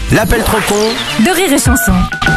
L'appel trop con de Rire et Chanson.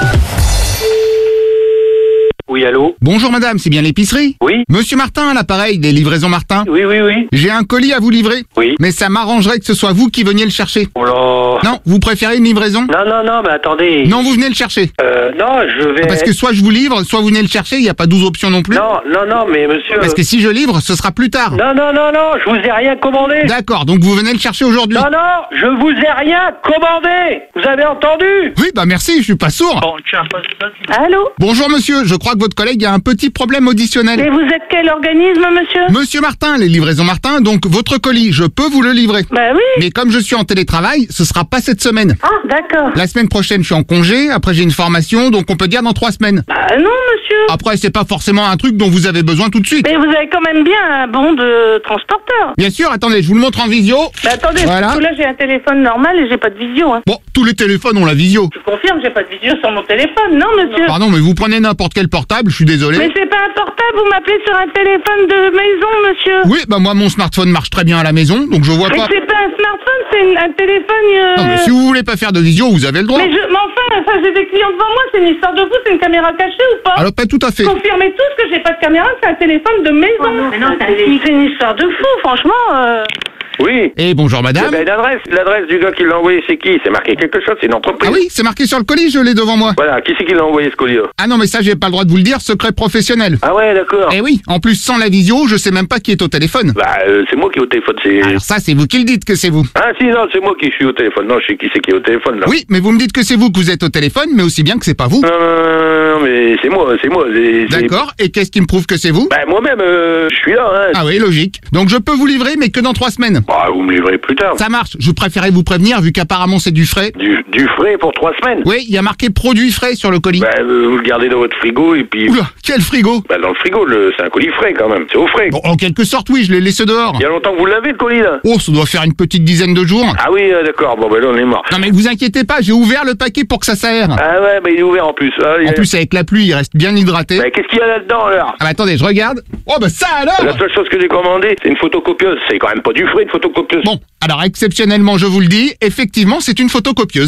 Oui, allô? Bonjour madame, c'est bien l'épicerie? Oui? Monsieur Martin à l'appareil des livraisons Martin. Oui. J'ai un colis à vous livrer. Oui. Mais ça m'arrangerait que ce soit vous qui veniez le chercher. Oh là. Non, vous préférez une livraison? Non, mais attendez. Non, vous venez le chercher. Non, je vais... Parce que soit je vous livre, soit vous venez le chercher, il n'y a pas 12 options non plus. Non, mais monsieur... Parce que si je livre, ce sera plus tard. Non, je vous ai rien commandé. D'accord, donc vous venez le chercher aujourd'hui. Non, je vous ai rien commandé. Vous avez entendu? Oui, bah merci, je suis pas sourd. Bon, tiens, Allô? Bonjour monsieur, je crois que votre collègue a un petit problème auditionnel. Et vous êtes quel organisme, monsieur? Monsieur Martin, les livraisons Martin, donc votre colis, je peux vous le livrer. Bah oui. Mais comme je suis en télétravail, ce sera pas cette semaine. Ah, d'accord. La semaine prochaine, je suis en congé, après j'ai une formation, donc on peut dire dans 3 semaines. Bah non, monsieur. Après, c'est pas forcément un truc dont vous avez besoin tout de suite. Mais vous avez quand même bien un bon de transporteur. Bien sûr, attendez, je vous le montre en visio. Bah attendez, Voilà. parce que là j'ai un téléphone normal et j'ai pas de visio. Hein. Bon, tous les téléphones ont la visio. Je confirme, j'ai pas de visio sur mon téléphone, non, monsieur? Pardon, mais vous prenez n'importe quel portable, je suis désolé. Mais c'est pas un portable, vous m'appelez sur un téléphone de maison, monsieur. Oui, bah moi mon smartphone marche très bien à la maison, donc je vois Mais pas. c'est pas un smartphone, c'est un téléphone... Non, mais si vous voulez pas faire de visio, vous avez le droit. Mais enfin, j'ai des clients devant moi, c'est une histoire de vous, c'est une caméra cachée ou pas? Alors pas tout à fait. Confirmez tous que j'ai pas de caméra, c'est un téléphone de maison. Mais non, c'est une histoire de fou, franchement. Oui. Et bonjour madame. Ben, l'adresse du gars qui l'a envoyé, c'est qui? C'est marqué quelque chose, c'est une entreprise. Ah oui, c'est marqué sur le colis, je l'ai devant moi. Voilà, qui c'est qui l'a envoyé ce colis-là? Ah non, mais ça j'ai pas le droit de vous le dire, secret professionnel. Ah ouais, d'accord. Eh oui, en plus sans la visio, je sais même pas qui est au téléphone. Bah, c'est moi qui est au téléphone, c'est... Alors ça, c'est vous qui le dites que c'est vous. Ah si, non, c'est moi qui suis au téléphone. Non, je sais qui c'est qui est au téléphone, là. Oui, mais vous me dites que c'est vous que vous êtes au téléphone, mais aussi bien que c'est pas vous. Non, mais c'est moi. D'accord, et qu'est-ce qui me prouve que c'est vous? Bah, moi-même, je suis là, hein. Ah oui, logique. Donc je peux vous livrer, mais que dans 3 semaines. Bah, vous me livrez plus tard. Ça marche, je préférais vous prévenir, vu qu'apparemment c'est du frais. Du frais pour 3 semaines? Oui, il y a marqué produit frais sur le colis. Bah, vous le gardez dans votre frigo, et puis... Oula, quel frigo! Bah, dans le frigo, c'est un colis frais, quand même. C'est au frais. Bon, en quelque sorte, oui, je l'ai laissé dehors. Il y a longtemps que vous l'avez, le colis, là? Oh, ça doit faire une petite dizaine de jours. Ah oui, d'accord. Bon, ben là, on est mort. Non mais vous inquiétez pas, j'ai ouvert le paquet pour que ça s'aère. Ah ouais, mais il est ouvert en plus. Ah, En plus, avec la pluie, il reste bien hydraté. Bah, qu'est-ce qu'il y a là-dedans, alors? Ah bah attendez, je regarde. Oh bah ça La alors! seule chose que j'ai commandée, c'est une photocopieuse. C'est quand même pas du frais, une photocopieuse. Bon, alors exceptionnellement, je vous le dis, effectivement, c'est une photocopieuse.